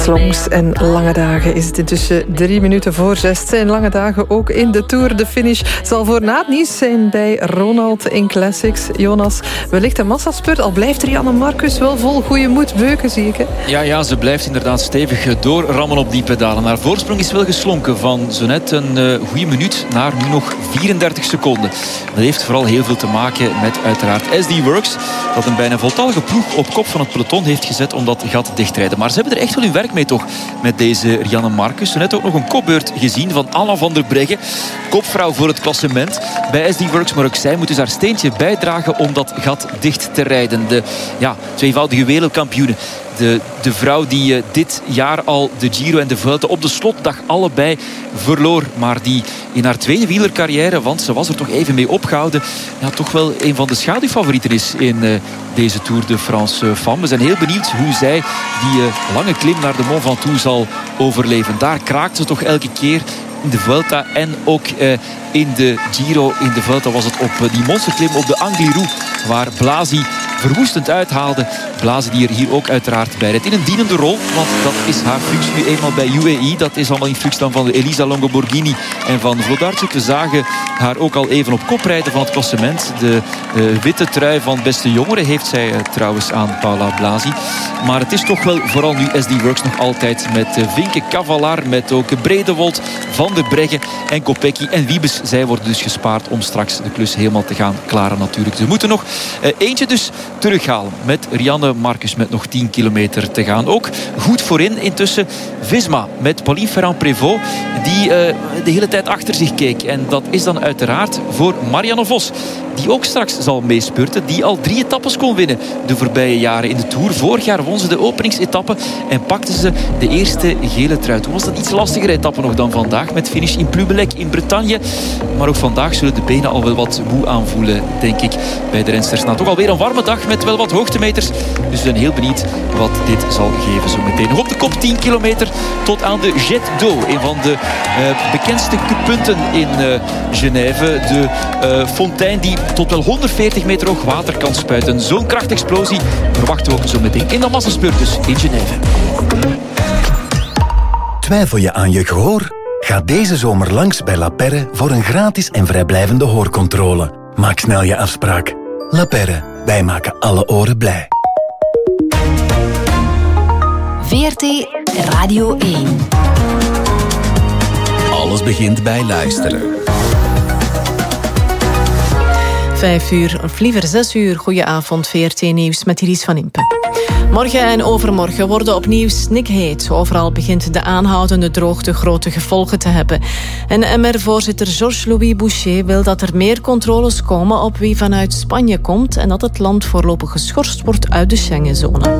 Longs en lange dagen is het intussen 3 minuten voor 6. Het zijn lange dagen ook in de Tour. De finish zal voor na het nieuws zijn bij Ronald in Classics. Jonas, wellicht een massaspurt. Al blijft Rianne Marcus wel vol goede moed beuken, zie ik. Hè? Ja, ze blijft inderdaad stevig doorrammen op die pedalen. Haar voorsprong is wel geslonken van zo net een goede minuut naar nu nog 34 seconden. Dat heeft vooral heel veel te maken met uiteraard SD Worx, dat een bijna voltallige ploeg op kop van het peloton heeft gezet om dat gat dicht te rijden. Maar ze hebben er echt wel hun werk mee toch, met deze Rianne Marcus. Zo net ook nog een kopbeurt gezien van Anna van der Breggen, kopvrouw voor het klassement bij SD Worx, maar ook zij moet dus haar steentje bijdragen om dat gat dicht te rijden. De tweevoudige wereldkampioene. De vrouw die dit jaar al de Giro en de Vuelta op de slotdag allebei verloor. Maar die in haar tweede wielercarrière, want ze was er toch even mee opgehouden, toch wel een van de schaduwfavorieten is in deze Tour de France Femme. We zijn heel benieuwd hoe zij die lange klim naar de Mont Ventoux zal overleven. Daar kraakt ze toch elke keer in de Vuelta en ook in de Giro. In de Vuelta was het op die monsterklim op de Angliru, waar Blasi verwoestend uithaalde. Blasi die er hier ook uiteraard bij rijdt. In een dienende rol, want dat is haar functie nu eenmaal bij UAE. Dat is allemaal in functie dan van Elisa Longo-Borghini en van Vlodarczyk. We zagen haar ook al even op kop rijden van het klassement. De witte trui van beste jongeren heeft zij trouwens aan Paula Blasi. Maar het is toch wel vooral nu SD Worx nog altijd met Vinke Cavalar, met ook Bredewold, Van der Breggen en Kopecky en Wiebes. Zij worden dus gespaard om straks de klus helemaal te gaan klaren natuurlijk. Ze moeten nog eentje dus terughalen met Rianne Marcus met nog 10 kilometer te gaan. Ook goed voorin intussen Visma met Pauline Ferrand-Prévot die de hele tijd achter zich keek. En dat is dan uiteraard voor Marianne Vos, die ook straks zal meespurten, die al 3 etappes kon winnen de voorbije jaren in de Tour. Vorig jaar won ze de openingsetappe en pakte ze de eerste gele trui. Toen was dat iets lastigere etappe nog dan vandaag, met finish in Plumelec in Bretagne. Maar ook vandaag zullen de benen al wel wat moe aanvoelen, denk ik, bij de rensters. Nou, toch alweer een warme dag met wel wat hoogtemeters. Dus we zijn heel benieuwd wat dit zal geven zo meteen. Nog op de kop 10 kilometer tot aan de Jet d'Eau. Een van de bekendste punten in Genève. De fontein die tot wel 140 meter hoog water kan spuiten. Zo'n krachtexplosie verwachten we ook zo meteen in de massaspurt dus in Genève. Twijfel je aan je gehoor? Ga deze zomer langs bij La Perre voor een gratis en vrijblijvende hoorcontrole. Maak snel je afspraak. La Perre, wij maken alle oren blij. VRT Radio 1. Alles begint bij luisteren. 5 uur, of liever 6 uur. Goedenavond, VRT Nieuws met Iris van Impe. Morgen en overmorgen worden opnieuw snikheet. Overal begint de aanhoudende droogte grote gevolgen te hebben. En MR-voorzitter Georges-Louis Boucher wil dat er meer controles komen op wie vanuit Spanje komt en dat het land voorlopig geschorst wordt uit de Schengenzone.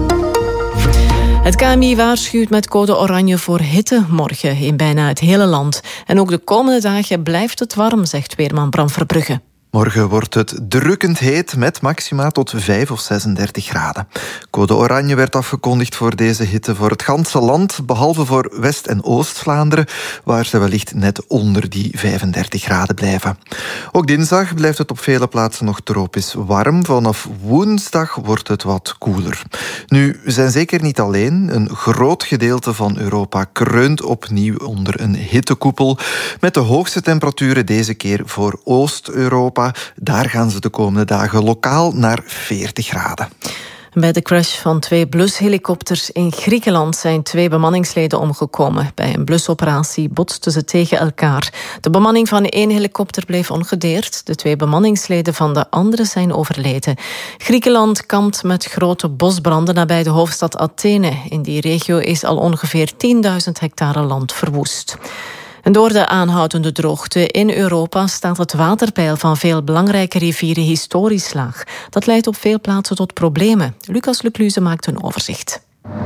Het KMI waarschuwt met code oranje voor hitte morgen in bijna het hele land. En ook de komende dagen blijft het warm, zegt weerman Bram Verbrugge. Morgen wordt het drukkend heet met maxima tot 5 of 36 graden. Code oranje werd afgekondigd voor deze hitte voor het ganse land, behalve voor West- en Oost-Vlaanderen, waar ze wellicht net onder die 35 graden blijven. Ook dinsdag blijft het op vele plaatsen nog tropisch warm. Vanaf woensdag wordt het wat koeler. Nu, we zijn zeker niet alleen. Een groot gedeelte van Europa kreunt opnieuw onder een hittekoepel, met de hoogste temperaturen deze keer voor Oost-Europa. Daar gaan ze de komende dagen lokaal naar 40 graden. Bij de crash van 2 blushelikopters in Griekenland zijn 2 bemanningsleden omgekomen. Bij een blusoperatie botsten ze tegen elkaar. De bemanning van de 1 helikopter bleef ongedeerd. De 2 bemanningsleden van de andere zijn overleden. Griekenland kampt met grote bosbranden nabij de hoofdstad Athene. In die regio is al ongeveer 10.000 hectare land verwoest. En door de aanhoudende droogte in Europa staat het waterpeil van veel belangrijke rivieren historisch laag. Dat leidt op veel plaatsen tot problemen. Lucas Lecluze maakt een overzicht.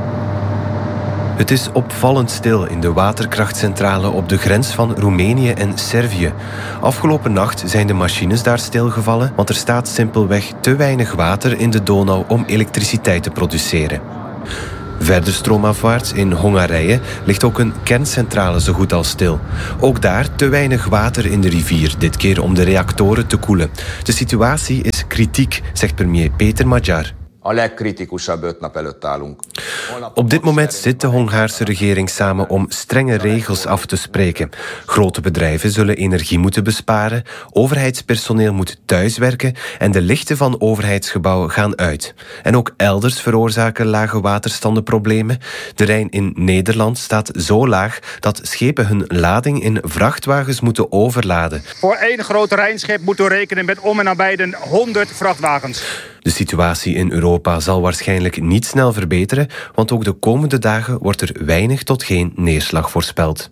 Het is opvallend stil in de waterkrachtcentrale op de grens van Roemenië en Servië. Afgelopen nacht zijn de machines daar stilgevallen, want er staat simpelweg te weinig water in de Donau om elektriciteit te produceren. Verder stroomafwaarts in Hongarije ligt ook een kerncentrale zo goed als stil. Ook daar te weinig water in de rivier, dit keer om de reactoren te koelen. De situatie is kritiek, zegt premier Peter Magyar. Op dit moment zit de Hongaarse regering samen om strenge regels af te spreken. Grote bedrijven zullen energie moeten besparen, overheidspersoneel moet thuiswerken en de lichten van overheidsgebouwen gaan uit. En ook elders veroorzaken lage waterstanden problemen. De Rijn in Nederland staat zo laag dat schepen hun lading in vrachtwagens moeten overladen. Voor 1 groot Rijnschip moeten we rekenen met om en nabij de 100 vrachtwagens. De situatie in Europa zal waarschijnlijk niet snel verbeteren, want ook de komende dagen wordt er weinig tot geen neerslag voorspeld.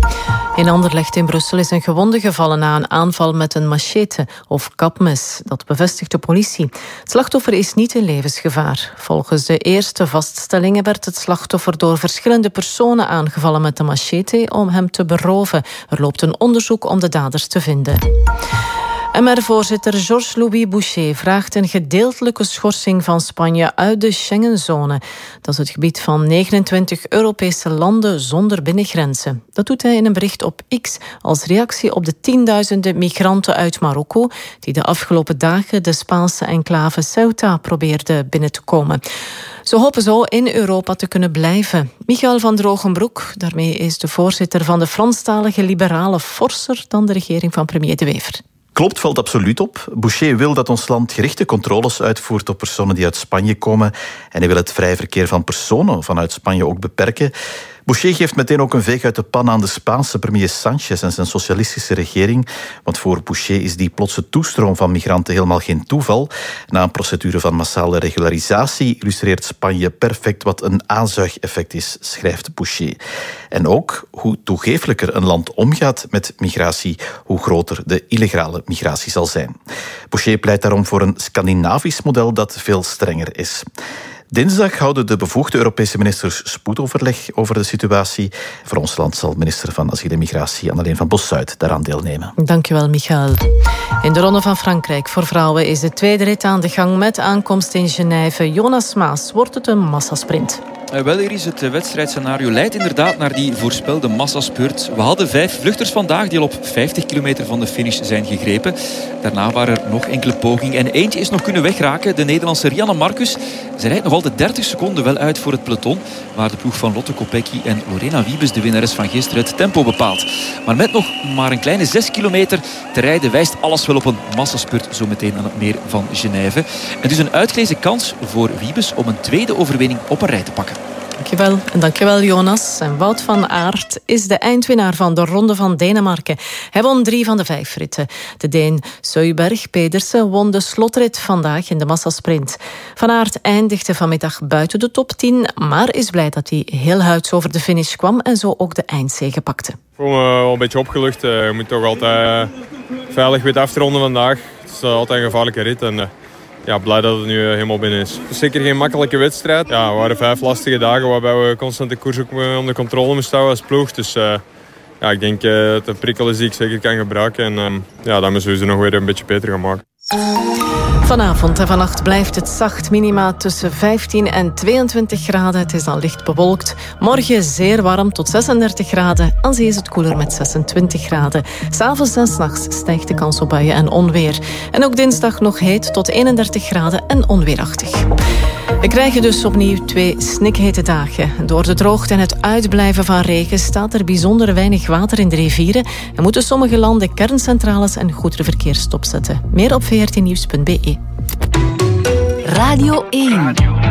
In Anderlecht in Brussel is een gewonde gevallen na een aanval met een machete of kapmes. Dat bevestigt de politie. Het slachtoffer is niet in levensgevaar. Volgens de eerste vaststellingen werd het slachtoffer door verschillende personen aangevallen met de machete om hem te beroven. Er loopt een onderzoek om de daders te vinden. MR-voorzitter Georges-Louis Boucher vraagt een gedeeltelijke schorsing van Spanje uit de Schengenzone. Dat is het gebied van 29 Europese landen zonder binnengrenzen. Dat doet hij in een bericht op X als reactie op de tienduizenden migranten uit Marokko die de afgelopen dagen de Spaanse enclave Ceuta probeerden binnen te komen. Ze hopen zo in Europa te kunnen blijven. Michael van Drogenbroek, daarmee is de voorzitter van de Franstalige Liberalen forser dan de regering van premier De Wever. Klopt, valt absoluut op. Boucher wil dat ons land gerichte controles uitvoert op personen die uit Spanje komen. En hij wil het vrij verkeer van personen vanuit Spanje ook beperken. Boucher geeft meteen ook een veeg uit de pan aan de Spaanse premier Sánchez en zijn socialistische regering. Want voor Boucher is die plotse toestroom van migranten helemaal geen toeval. Na een procedure van massale regularisatie illustreert Spanje perfect wat een aanzuigeffect is, schrijft Boucher. En ook hoe toegeeflijker een land omgaat met migratie, hoe groter de illegale migratie zal zijn. Boucher pleit daarom voor een Scandinavisch model dat veel strenger is. Dinsdag houden de bevoegde Europese ministers spoedoverleg over de situatie. Voor ons land zal minister van Asiel en Migratie Anneleen van Bossuyt daaraan deelnemen. Dankjewel, Michael. In de Ronde van Frankrijk voor vrouwen is de tweede rit aan de gang met aankomst in Genève. Jonas Maas, wordt het een massasprint? Wel, Iris, het wedstrijdscenario leidt inderdaad naar die voorspelde massaspurt. We hadden 5 vluchters vandaag die al op 50 kilometer van de finish zijn gegrepen. Daarna waren er nog enkele pogingen en eentje is nog kunnen wegraken. De Nederlandse Rianne Marcus. Ze rijdt nog altijd 30 seconden wel uit voor het peloton, waar de ploeg van Lotte Kopecky en Lorena Wiebes, de winnares van gisteren, het tempo bepaalt. Maar met nog maar een kleine 6 kilometer te rijden wijst alles wel op een massaspurt zometeen aan het meer van Genève. En dus een uitgelezen kans voor Wiebes om een tweede overwinning op een rij te pakken. Dankjewel. En dankjewel, Jonas. En Wout van Aert is de eindwinnaar van de Ronde van Denemarken. Hij won 3 van de 5 ritten. De Deen Søyberg Pedersen won de slotrit vandaag in de massasprint. Van Aert eindigde vanmiddag buiten de top 10, maar is blij dat hij heel huids over de finish kwam en zo ook de eindzege pakte. Ik voel me wel een beetje opgelucht. Je moet toch altijd veilig weer afronden vandaag. Het is altijd een gevaarlijke rit en ja, blij dat het nu helemaal binnen is. Het is zeker geen makkelijke wedstrijd. Ja, we waren 5 lastige dagen waarbij we constant de koers ook onder controle moesten houden als ploeg. Dus ja, ik denk dat het een prikkel is die ik zeker kan gebruiken. En ja, dat moeten we nog weer een beetje beter gaan maken. Vanavond en vannacht blijft het zacht, minima tussen 15 en 22 graden. Het is dan licht bewolkt. Morgen zeer warm tot 36 graden. Aan zee is het koeler met 26 graden. 'S'avonds en 's nachts stijgt de kans op buien en onweer. En ook dinsdag nog heet tot 31 graden en onweerachtig. We krijgen dus opnieuw 2 snikhete dagen. Door de droogte en het uitblijven van regen staat er bijzonder weinig water in de rivieren en moeten sommige landen kerncentrales en goederenverkeer stopzetten. Meer op vrtnieuws.be. Radio 1.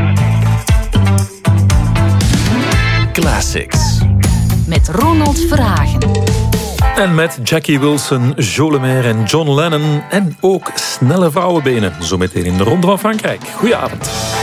Classics. Met Ronald Verhagen. En met Jackie Wilson, Jo Lemaire en John Lennon. En ook snelle vrouwenbenen. Zometeen in de Ronde van Frankrijk. Goedenavond.